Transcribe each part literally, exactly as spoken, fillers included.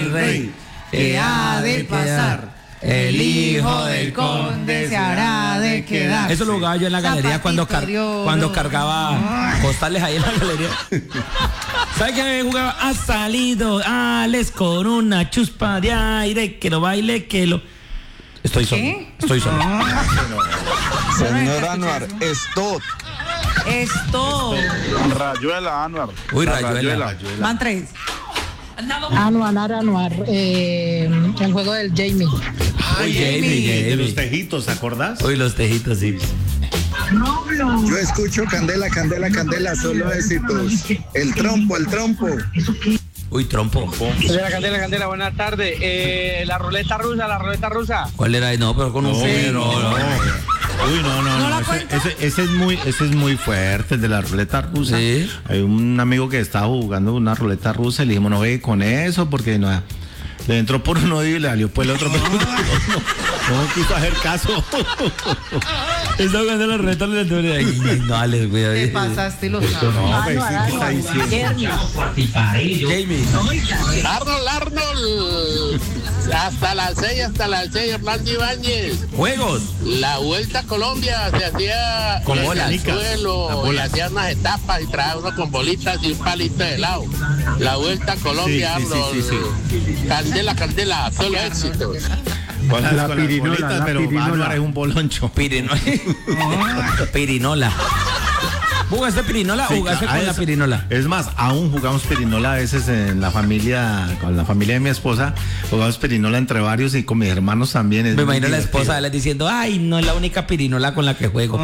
del rey, que ha de pasar. El hijo del conde se hará de quedar. Eso lo jugaba yo en la galería. Zapatito cuando, car cuando cargaba costales ahí en la galería. ¿Sabes qué jugaba? Ha salido Alex con una chuspa de aire, que lo baile, que lo... Estoy solo. ¿Qué? Estoy solo. Señor Anuar, stop. Stop. Rayuela, Anuar. Uy, Rayuela. Rayuela. Van tres. Anuar, Anuar, eh, el juego del Jamie. Uy, Jamie, Jamie. De los tejitos, ¿te acordás? Uy, los tejitos, sí. Yo escucho candela, candela, candela, solo éxitos. El trompo, el trompo. Uy, trompo. Candela, candela, candela, buenas tardes. Eh, la ruleta rusa, la ruleta rusa. ¿Cuál era? No, pero con un no, cero. No, no. Uy, no, no, ¿No no. Ese, ese, ese es muy, ese es muy fuerte, el de la ruleta rusa. Sí. Hay un amigo que estaba jugando una ruleta rusa y le dijimos, no ve con eso, porque no, le entró por uno y le salió por el otro. No, no, no, no quiso hacer caso. Está jugando la ruleta rusa. No, Alex, güey. Te pasaste los No, pues sí, ¿qué está diciendo? Jamie. Arnold, Arnold. Hasta las seis, hasta las seis, Hernando Ibáñez. Juegos. La Vuelta a Colombia se hacía con en bolas. el suelo, y hacían unas etapas y traía uno con bolitas y un palito de helado. La Vuelta a Colombia, sí, sí, Arnold. sí, sí, sí. Candela, candela, solo éxitos. Con las, La con las pirinola, bolitas, la pero pirinola. Anuar es un boloncho. Pirinola. Pirinola. ¿Jugaste pirinola Sí, o jugaste a con la eso. pirinola? Es más, aún jugamos pirinola a veces en la familia, con la familia de mi esposa, jugamos pirinola entre varios y con mis hermanos también. Es Me muy imagino la divertido. esposa de él diciendo, ay, no es la única pirinola con la que juego.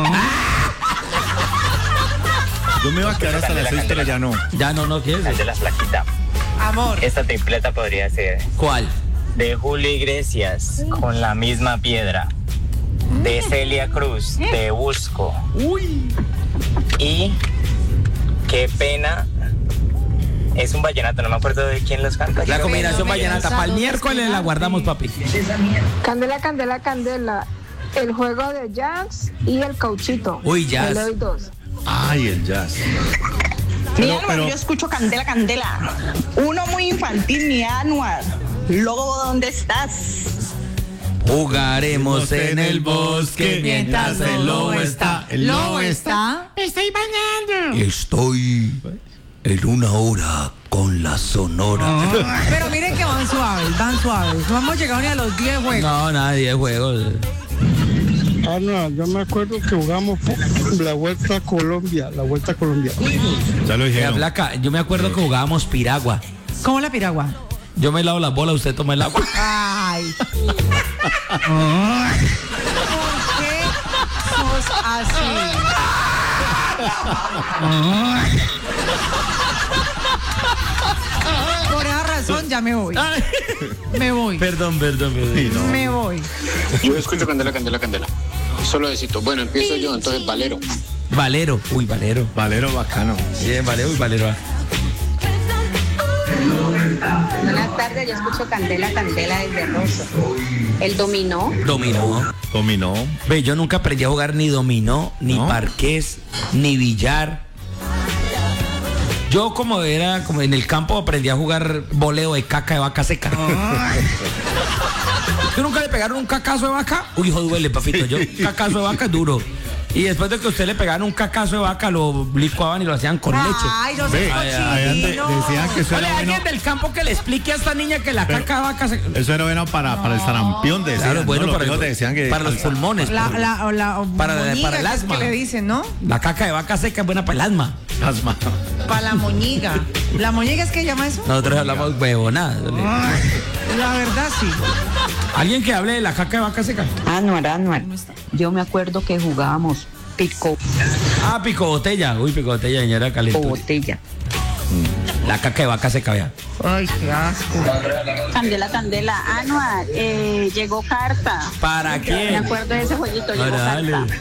Yo me iba a quedar hasta las seis, pero ya no. Ya no, no quieres. De la flaquita. Amor. Esta tripleta podría ser ¿Cuál? de Julio Iglesias, Con la misma piedra, de Celia Cruz, Te busco. Uy. Y Qué pena. Es un vallenato, no me acuerdo de quién los canta. La combinación vallenata. Para el miércoles la guardamos, papi. Candela, candela, candela. El juego de jazz y el cauchito. Uy, jazz. Yo le doy dos. Ay, el jazz. Mi Pero- Anuar, pero- yo escucho Candela, Candela. Uno muy infantil, mi Anuar. Lobo, ¿dónde estás? Jugaremos en el bosque mientras el lobo está. El lobo está. Estoy bañando. Estoy en una hora con la sonora. Pero miren que van suaves, van suaves. No hemos llegado ni a los diez juegos. No, nada, diez juegos. Ah, no, yo me acuerdo que jugamos la Vuelta a Colombia, la Vuelta a Colombia. Ya lo Mira, dijeron. Blanca, yo me acuerdo que jugábamos piragua. ¿Cómo la piragua? Yo me lavo las bolas, usted toma el agua. Ay. ¿Por qué sos así? Por esa razón ya me voy. Me voy. Perdón, perdón, perdón. Sí, no. Me voy. Yo escucho Candela, Candela, Candela. Solo éxito. Bueno, empiezo yo, entonces Valero. Valero. Uy, Valero. Valero bacano. Bien, Valero y Valero. Buenas tardes, yo escucho Candela, Candela desde Rosso. El dominó. Dominó. Dominó. Ve, yo nunca aprendí a jugar ni dominó, ni ¿No? parqués, ni billar. Yo como era, como en el campo aprendí a jugar voleo de caca de vaca seca. ¿Tú nunca le pegaron un cacazo de vaca? Uy, hijo, duele, papito. Yo, cacazo de vaca es duro. Y después de que usted le pegaran un cacazo de vaca, lo licuaban y lo hacían con leche. Ay, no Ve, seas ahí- ahí ande- cochino. decían que eso Oye, era alguien bueno. del campo que le explique a esta niña que la Pero- caca de vaca se... Eso era bueno para, para el sarampión, decían. Claro, es bueno ¿no? Los para, viejos el- decían que para los pulmones. La, para- la, la, Para- moñiga, para el que es asma. que le dicen, ¿no? La caca de vaca seca es buena para el asma. asma. Para la moñiga. ¿La moñiga es que llama eso? Nosotros hablamos huevonadas. La verdad, sí. ¿Alguien que hable de la caca de vaca seca? Anuar, Anuar. Yo me acuerdo que jugábamos pico Ah, pico botella. Uy, pico botella, señora o calentura. botella. La caca de vaca seca, vea. Ay, qué asco. Candela, Candela. Anuar, eh, llegó carta. ¿Para Me quién? acuerdo de ese jueguito, llegó Ahora, dale. carta.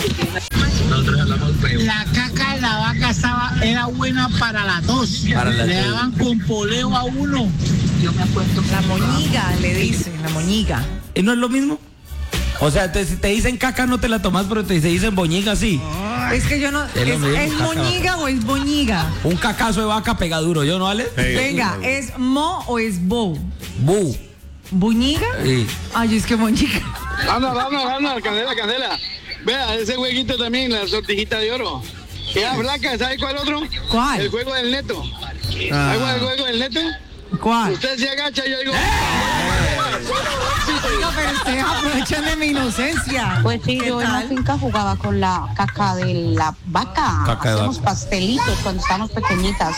La caca de la vaca estaba, era buena para la tos. Para la Le tos. daban con poleo a uno. Yo me acuerdo. La moñiga, le dicen, la moñiga. ¿Y no es lo mismo? O sea, te, si te dicen caca no te la tomas, pero te, se dicen boñiga sí. Es que yo no. Es lo ¿Es, mismo, ¿es caca. moñiga o es boñiga? Un cacazo de vaca pega duro, ¿yo no vale? Venga, ¿es mo o es bo? Bu. ¿Buñiga? Sí. Ay, es que moñiga. Vamos, vamos, vamos, candela, candela. Vea, ese jueguito también, la sortijita de oro. Esa flaca, ¿sabe cuál otro? ¿Cuál? El juego del neto. Ah. ¿Sabe cuál es el juego del neto? ¿Cuál? Usted se agacha y yo digo... Oiga, pero ustedes aprovechan de mi inocencia. Pues sí, ¿Qué yo en la tal? finca jugaba con la caca de la vaca. Caca de Hacíamos vaca. pastelitos cuando estábamos pequeñitas.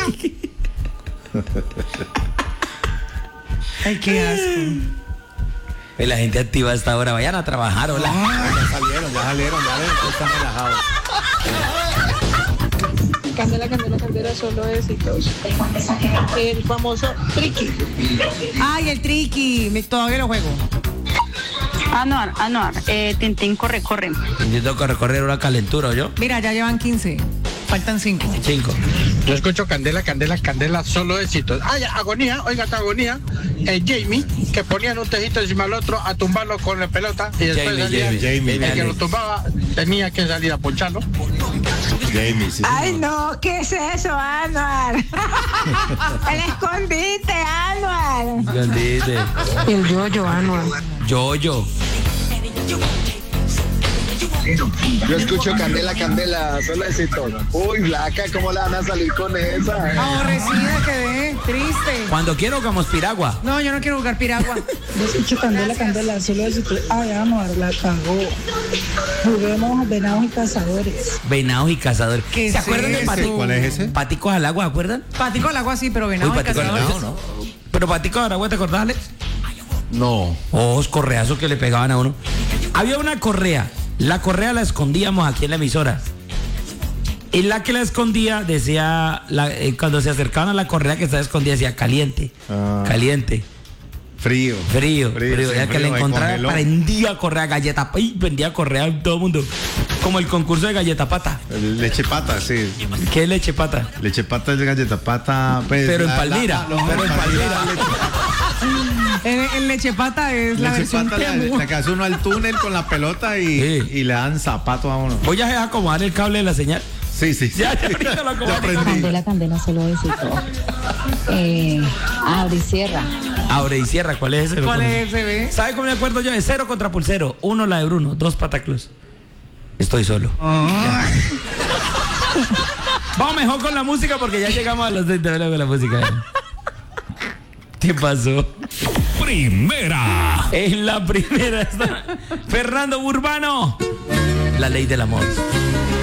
Ay, qué asco. Pues la gente activa a esta hora. Vayan a trabajar, hola. Ya salieron, ya salieron, ya ven, están relajados. Candela, candela, candela, solo éxitos. El famoso triqui. Ay, el triqui. Me- Todavía lo juego. Anuar, Anuar, eh, Tintín, corre, corre. Necesito que recorrer una calentura, ¿o yo? Mira, ya llevan quince. Faltan cinco. Cinco. Yo escucho candela, candela, candela, solo éxitos. Ay, agonía, oiga, esta agonía. Eh, Jamie, que ponían un tejito encima del otro a tumbarlo con la pelota y después Jamie, salía, Jamie, Jamie, el que dale. lo tumbaba tenía que salir a poncharlo. Jamie, sí. Ay, no, ¿qué es eso, Anuar? El escondite, Anuar. Grandite. El yo-yo, Anuar. Yo-yo. Yo escucho candela, candela, solo éxito. Uy, flaca, ¿cómo la van a salir con esa? Aborrecida quedé. Triste. Cuando quiero jugamos piragua. No, yo no quiero jugar piragua. Yo escucho candela, candela, solo éxito. Ay, Anuar, la cagó. Juguemos venados y cazadores. Venados y cazadores. ¿Qué ¿Se es acuerdan de eso? Paticos? ¿Cuál es ese? Paticos al agua, ¿se acuerdan? Patico al agua sí, pero venado Uy, y Patico al cazadores. agua, no. Pero Paticos al agua, ¿te acordás, Alex? No. Oh, los correazos que le pegaban a uno. Había una correa. La correa la escondíamos aquí en la emisora. Y la que la escondía decía, la- eh, cuando se acercaban a la correa que estaba escondida, decía caliente, Ah. caliente, Frío. frío, Frío, frío. sí, Ya que frío, la ahí encontraba, congeló. prendía correa, galleta, y vendía correa a todo el mundo. Como el concurso de galleta pata. Leche pata, sí. ¿Qué es leche pata? Leche pata es de galleta pata. Pues, Pero en la- Palmira, la- no, pero en Palmira. En, en Lechepata es la Leche versión pata, la, Temu. la que hace uno al túnel con la pelota y, Sí. y le dan zapato a uno. Voy a acomodar el cable de la señal. Sí, sí. Ya, ya, ahorita lo acomodo. Ya aprendí. Candela, candela, solo éxito. Eh, abre y cierra. Abre y cierra, ¿cuál es ese? ¿Cuál es ese, ve? ¿Sabe cómo me acuerdo yo? Es cero contra pulsero. Uno la de Bruno, dos pataclus. Estoy solo. Vamos mejor con la música porque ya llegamos a los de de la música. ¿Qué pasó? Primera. En la primera está Fernando Urbano. La ley del amor.